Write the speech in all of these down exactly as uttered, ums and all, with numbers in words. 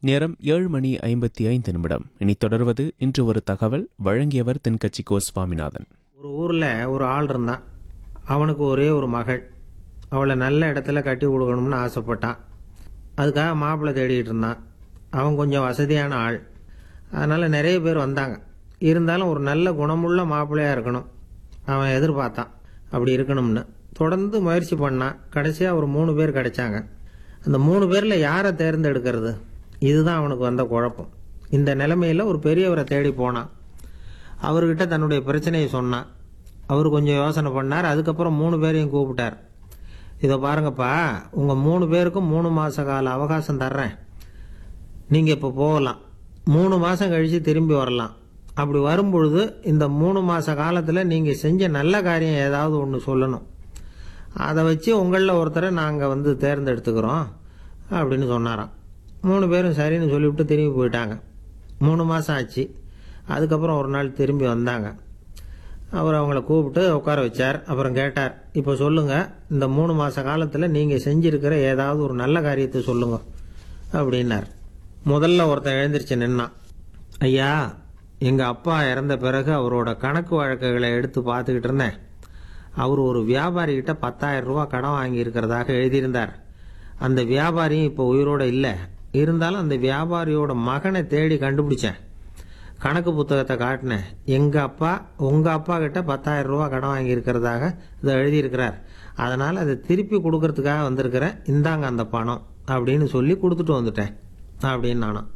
நேரம் ஏழு மணி ஐம்பத்தி ஐந்து நிமிடம். இனி தொடர்வது இன்று ஒரு தகவல். வழங்கியவர் தென்கட்சி கோ சுவாமிநாதன். ஒரு ஊரில் ஒரு ஆள் இருந்தான். அவனுக்கு ஒரே ஒரு மகள். அவளை நல்ல இடத்துல கட்டி கொடுக்கணும்னு ஆசைப்பட்டான். அதுக்காக மாப்பிள்ளை தேடிக்கிட்டு இருந்தான். அவன் கொஞ்சம் வசதியான ஆள், அதனால் நிறைய பேர் வந்தாங்க. இருந்தாலும் ஒரு நல்ல குணமுள்ள மாப்பிள்ளையாக இருக்கணும் அவன் எதிர்பார்த்தான். அப்படி இருக்கணும்னு தொடர்ந்து முயற்சி பண்ணான். கடைசியாக ஒரு மூணு பேர் கிடைச்சாங்க. அந்த மூணு பேரில் யாரை தேர்ந்தெடுக்கிறது, இதுதான் அவனுக்கு வந்த குழப்பம். இந்த நிலைமையில் ஒரு பெரியவரை தேடி போனான். அவர்கிட்ட தன்னுடைய பிரச்சனையை சொன்னான். அவர் கொஞ்சம் யோசனை பண்ணார். அதுக்கப்புறம் மூணு பேரையும் கூப்பிட்டார். இதை பாருங்கப்பா, உங்கள் மூணு பேருக்கும் மூணு மாத கால அவகாசம் தர்றேன். நீங்கள் இப்போ போகலாம். மூணு மாதம் கழித்து திரும்பி வரலாம். அப்படி வரும்பொழுது இந்த மூணு மாத காலத்தில் நீங்கள் செஞ்ச நல்ல காரியம் ஏதாவது ஒன்று சொல்லணும். அதை வச்சு உங்களில் ஒருத்தரை நாங்கள் வந்து தேர்ந்தெடுத்துக்கிறோம் அப்படின்னு சொன்னாராம். மூணு பேரும் சரின்னு சொல்லிவிட்டு திரும்பி போயிட்டாங்க. மூணு மாதம் ஆச்சு. அதுக்கப்புறம் ஒரு நாள் திரும்பி வந்தாங்க. அவர் அவங்கள கூப்பிட்டு உட்கார வச்சார். அப்புறம் கேட்டார், இப்போ சொல்லுங்கள், இந்த மூணு மாத காலத்தில் நீங்கள் செஞ்சுருக்கிற ஏதாவது ஒரு நல்ல காரியத்தை சொல்லுங்க அப்படின்னார். முதல்ல ஒருத்தன் எழுந்திரிச்சு நின்னான். ஐயா, எங்கள் அப்பா இறந்த பிறகு அவரோட கணக்கு வழக்குகளை எடுத்து பார்த்துக்கிட்டு இருந்தேன். அவர் ஒரு வியாபாரிகிட்ட பத்தாயிரம் ரூபா கடன் வாங்கி இருக்கிறதாக எழுதியிருந்தார். அந்த வியாபாரியும் இப்போ உயிரோடு இல்லை. இருந்தாலும் அந்த வியாபாரியோட மகனை தேடி கண்டுபிடிச்சேன். கணக்கு புத்தகத்தை காட்டினேன். எங்கள் அப்பா உங்கள் அப்பா கிட்ட பத்தாயிரம் ரூபா கடன் வாங்கி இருக்கிறதாக இதை எழுதியிருக்கிறார். அதனால் அதை திருப்பி கொடுக்கறதுக்காக வந்திருக்கிறேன். இந்தாங்க அந்த பணம் அப்படின்னு சொல்லி கொடுத்துட்டு வந்துட்டேன் அப்படின்னு நானும்.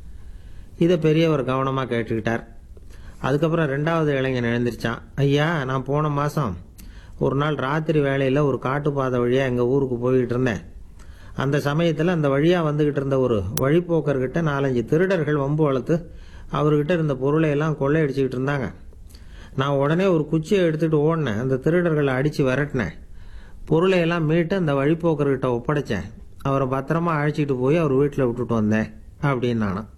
இதை பெரியவர் கவனமாக கேட்டுக்கிட்டார். அதுக்கப்புறம் ரெண்டாவது இளைஞன் எழுந்திரிச்சான். ஐயா, நான் போன மாதம் ஒரு நாள் ராத்திரி வேளையில் ஒரு காட்டுப்பாதை வழியாக எங்கள் ஊருக்கு போய்கிட்டு இருந்தேன். அந்த சமயத்தில் அந்த வழியாக வந்துக்கிட்டு இருந்த ஒரு வழிப்போக்கர்கிட்ட நாலஞ்சு திருடர்கள் வம்பு வளர்த்து அவர்கிட்ட இருந்த பொருளை எல்லாம் கொள்ளையடிச்சிக்கிட்டு இருந்தாங்க. நான் உடனே ஒரு குச்சியை எடுத்துகிட்டு ஓடினேன். அந்த திருடர்களை அடித்து விரட்டினேன். பொருளை எல்லாம் மீட்டு அந்த வழிப்போக்கர்கிட்ட ஒப்படைச்சேன். அவரை பத்திரமா அழைச்சிட்டு போய் அவர் வீட்டில் விட்டுட்டு வந்தேன் அப்படின்னு நானும்.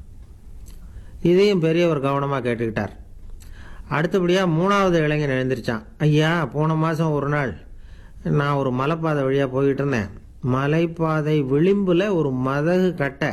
இதையும் பெரியவர் கவனமாக கேட்டுக்கிட்டார். அடுத்தபடியாக மூணாவது இளைஞன் எழுந்திரிச்சான். ஐயா, போன மாதம் ஒரு நாள் நான் ஒரு மலைப்பாதை வழியாக போய்கிட்டு இருந்தேன். மலைப்பாதை விளிம்பில் ஒரு மதகு கட்டை,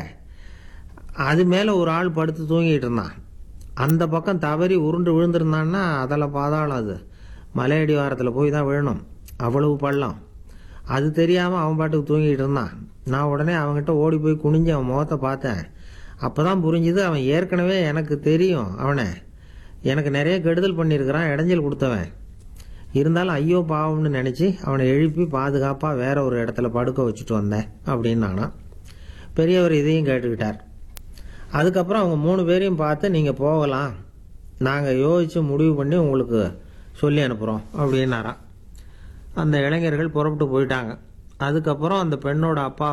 அது மேலே ஒரு ஆள் படுத்து தூங்கிட்டு இருந்தான். அந்த பக்கம் தவறி உருண்டு விழுந்திருந்தான்னா அதில் பாதாளம். அது மலையடி வாரத்தில் போய் தான் விழணும். அவ்வளவு பள்ளம். அது தெரியாமல் அவன் பாட்டுக்கு தூங்கிட்டு இருந்தான். நான் உடனே அவன்கிட்ட ஓடி போய் குனிஞ்சு அவன் முகத்தை பார்த்தேன். அப்போ தான் புரிஞ்சுது, அவன் ஏற்கனவே எனக்கு தெரியும். அவனை எனக்கு நிறைய கெடுதல் பண்ணியிருக்கிறான், இடைஞ்சல் கொடுத்தவன். இருந்தாலும் ஐயோ பாவம்னு நினச்சி அவனை எழுப்பி பாதுகாப்பாக வேற ஒரு இடத்துல படுக்க வச்சுட்டு வந்தேன் அப்படின்னு நானா. பெரியவர் இதையும் கேட்டுக்கிட்டார். அதுக்கப்புறம் அவங்க மூணு பேரையும் பார்த்து, நீங்கள் போகலாம், நாங்கள் யோசித்து முடிவு பண்ணி உங்களுக்கு சொல்லி அனுப்புகிறோம் அப்படின்னாராம். அந்த இளைஞர்கள் புறப்பட்டு போயிட்டாங்க. அதுக்கப்புறம் அந்த பெண்ணோட அப்பா